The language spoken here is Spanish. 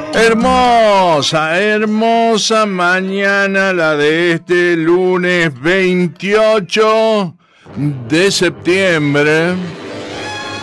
Hermosa, hermosa mañana la de este lunes 28 de septiembre.